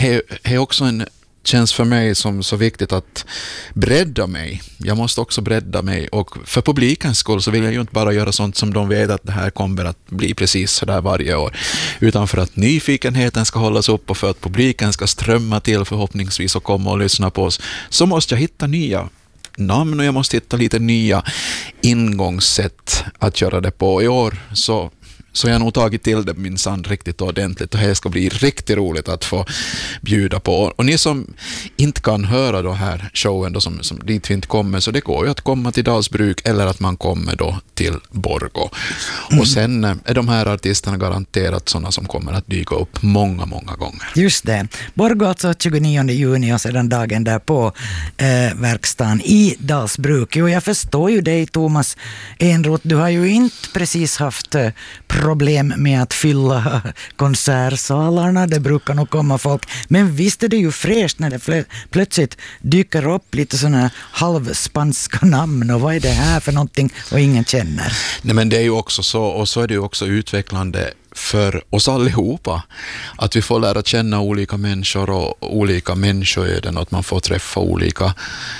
är också känns för mig som så viktigt att bredda mig. Jag måste också bredda mig, och för publikens skull så vill jag ju inte bara göra sånt som de vet att det här kommer att bli precis så där varje år, utan för att nyfikenheten ska hållas upp och för att publiken ska strömma till förhoppningsvis och komma och lyssna på oss, så måste jag hitta nya namn och jag måste hitta lite nya ingångssätt att göra det på. I år så jag har nog tagit till det minsann riktigt ordentligt, och det ska bli riktigt roligt att få bjuda på. Och ni som inte kan höra då här showen då som dit vi inte kommer, så det går ju att komma till Dalsbruk eller att man kommer då till Borgå. Och sen är de här artisterna garanterat sådana som kommer att dyka upp många, många gånger. Just det. Borgå alltså 29 juni och sedan dagen där på verkstaden i Dalsbruk. Och jag förstår ju dig, Thomas Enroth, du har ju inte precis haft problem med att fylla konsertsalarna. Det brukar nog komma folk. Men visst är det ju fräscht när det plötsligt dyker upp lite sådana halvspanska namn. Och vad är det här för någonting och ingen känner? Nej, men det är ju också så, och så är det ju också utvecklande för oss allihopa, att vi får lära känna olika människor och olika människoöden, och att man får träffa olika,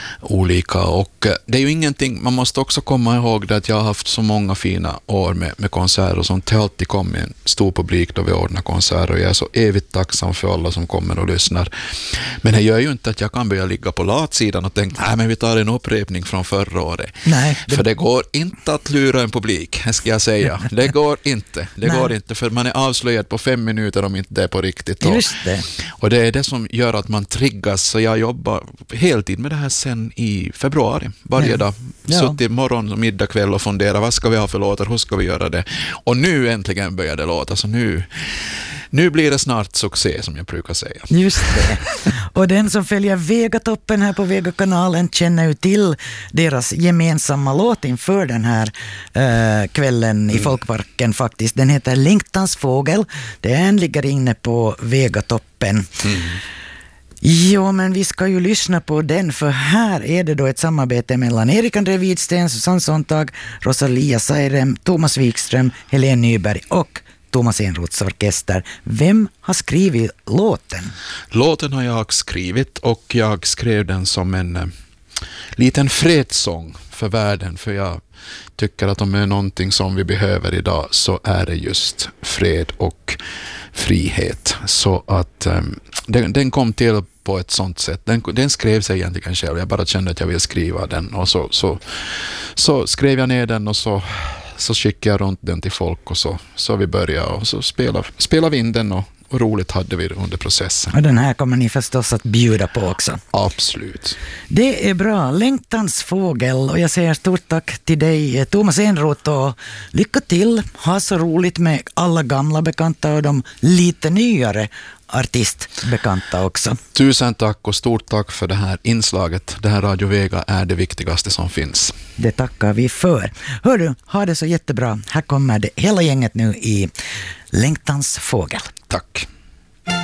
och det är ju ingenting, man måste också komma ihåg det att jag har haft så många fina år med konserter och sånt. Det har alltid kommit en stor publik då vi ordnar konserter, och jag är så evigt tacksam för alla som kommer och lyssnar. Men det gör ju inte att jag kan börja ligga på latsidan och tänka, nej men vi tar en upprepning från förra året. Nej, För det går inte att lura en publik, ska jag säga. Det går inte. Går inte, för man är avslöjad på 5 minuter om inte det är på riktigt. Just det. Och det är det som gör att man triggas. Så jag jobbar heltid med det här sen i februari. Varje dag. Suttit morgon och middag kväll och fundera, vad ska vi ha för låtar, hur ska vi göra det? Och nu äntligen börjar det låta. Så nu blir det snart succé, som jag brukar säga. Just det. Och den som följer Vegatoppen här på Vegakanalen känner ju till deras gemensamma låt inför den här kvällen i Folkparken faktiskt. Den heter Längtans fågel. Den ligger inne på Vegatoppen. Ja, men vi ska ju lyssna på den, för här är det då ett samarbete mellan Erik André Widsten, Susanne Sontag, Rosalia Sairem, Thomas Wikström, Helene Nyberg och Thomas Enroths orkester. Vem har skrivit låten? Låten har jag skrivit, och jag skrev den som en liten fredssång för världen, för jag tycker att om det är någonting som vi behöver idag så är det just fred och frihet. Så att den kom till på ett sånt sätt. Den skrev sig egentligen själv. Jag bara kände att jag ville skriva den, och så skrev jag ner den, och så skickade jag runt den till folk, och så vi började, och så spelade vi in den, och roligt hade vi under processen. Och den här kommer ni förstås att bjuda på också. Absolut. Det är bra. Längtans fågel, och jag säger stort tack till dig, Thomas Enroth, och lycka till. Ha så roligt med alla gamla bekanta och de lite nyare artistbekanta också. Tusen tack, och stort tack för det här inslaget. Det här Radio Vega är det viktigaste som finns. Det tackar vi för. Hör du, ha det så jättebra. Här kommer det hela gänget nu i Längtans fågel. Tack.